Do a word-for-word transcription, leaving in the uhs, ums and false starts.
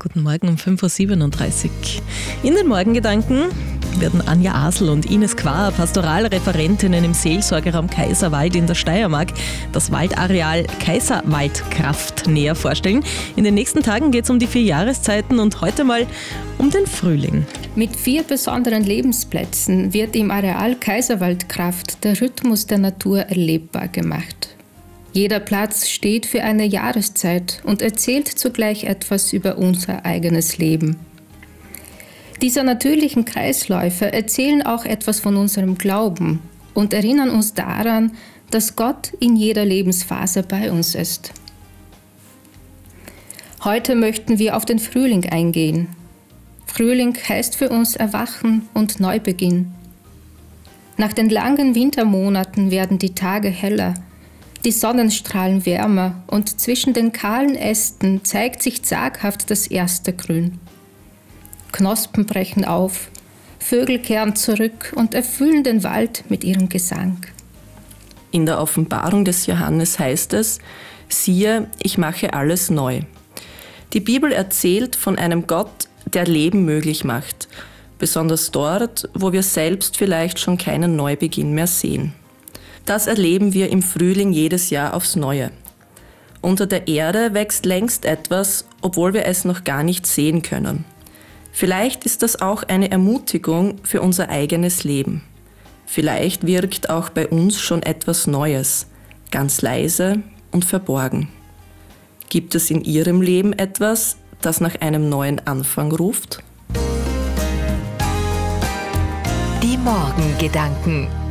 Guten Morgen um fünf Uhr siebenunddreißig. In den Morgengedanken werden Anja Asl und Ines Quar, Pastoralreferentinnen im Seelsorgeraum Kaiserwald in der Steiermark, das Waldareal Kaiserwaldkraft näher vorstellen. In den nächsten Tagen geht es um die vier Jahreszeiten und heute mal um den Frühling. Mit vier besonderen Lebensplätzen wird im Areal Kaiserwaldkraft der Rhythmus der Natur erlebbar gemacht. Jeder Platz steht für eine Jahreszeit und erzählt zugleich etwas über unser eigenes Leben. Diese natürlichen Kreisläufe erzählen auch etwas von unserem Glauben und erinnern uns daran, dass Gott in jeder Lebensphase bei uns ist. Heute möchten wir auf den Frühling eingehen. Frühling heißt für uns Erwachen und Neubeginn. Nach den langen Wintermonaten werden die Tage heller, die Sonnenstrahlen wärmer und zwischen den kahlen Ästen zeigt sich zaghaft das erste Grün. Knospen brechen auf, Vögel kehren zurück und erfüllen den Wald mit ihrem Gesang. In der Offenbarung des Johannes heißt es: Siehe, ich mache alles neu. Die Bibel erzählt von einem Gott, der Leben möglich macht, besonders dort, wo wir selbst vielleicht schon keinen Neubeginn mehr sehen. Das erleben wir im Frühling jedes Jahr aufs Neue. Unter der Erde wächst längst etwas, obwohl wir es noch gar nicht sehen können. Vielleicht ist das auch eine Ermutigung für unser eigenes Leben. Vielleicht wirkt auch bei uns schon etwas Neues, ganz leise und verborgen. Gibt es in Ihrem Leben etwas, das nach einem neuen Anfang ruft? Die Morgengedanken.